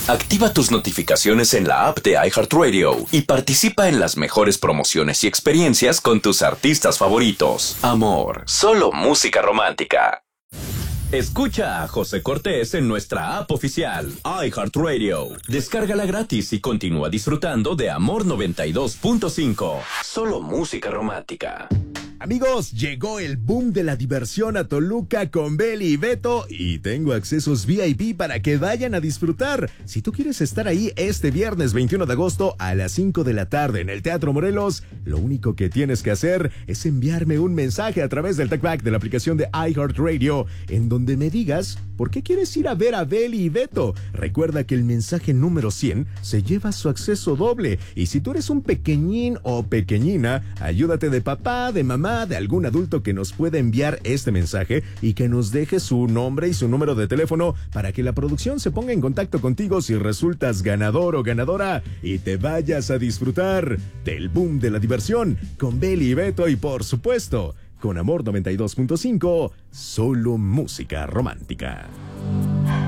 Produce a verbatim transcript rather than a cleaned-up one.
Activa tus notificaciones en la app de iHeartRadio y participa en las mejores promociones y experiencias con tus artistas favoritos. Amor, solo música romántica. Escucha a José Cortés en nuestra app oficial, iHeartRadio. Descárgala gratis y continúa disfrutando de Amor noventa y dos punto cinco. Solo música romántica. Amigos, llegó el boom de la diversión a Toluca con Beli y Beto y tengo accesos V I P para que vayan a disfrutar. Si tú quieres estar ahí este viernes veintiuno de agosto a las cinco de la tarde en el Teatro Morelos, lo único que tienes que hacer es enviarme un mensaje a través del TalkBack de la aplicación de iHeartRadio en donde me digas por qué quieres ir a ver a Beli y Beto. Recuerda que el mensaje número cien se lleva su acceso doble y si tú eres un pequeñín o pequeñina, ayúdate de papá, de mamá, de algún adulto que nos pueda enviar este mensaje y que nos deje su nombre y su número de teléfono para que la producción se ponga en contacto contigo si resultas ganador o ganadora y te vayas a disfrutar del boom de la diversión con Beli y Beto y por supuesto con Amor noventa y dos punto cinco, solo música romántica.